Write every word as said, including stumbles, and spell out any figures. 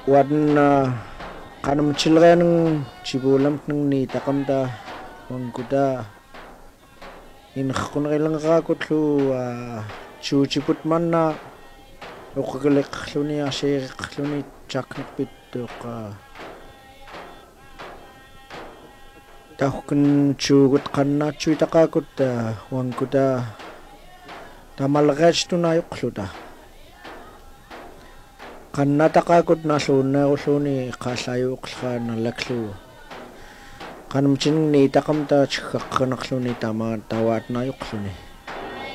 wan kanam chilren chibulam ng ni takamda wangkuda in khunrelang ka kutlu chu chiput man na ukagalek luni asir luni chaknik pitu ka tahukun chugut kanna chu takakut wangkuda tamalgaj tunayok luda kanna takakut na luna uluni kasayok ka nalaklu kanam chin ni takamta chikakanaklu ni tama tawat na yukluni